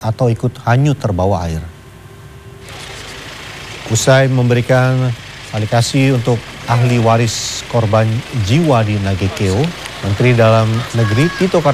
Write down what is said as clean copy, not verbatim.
atau ikut hanyut terbawa air. Usai memberikan aplikasi untuk ahli waris korban jiwa di Nagekeo, Menteri Dalam Negeri Tito Karnavian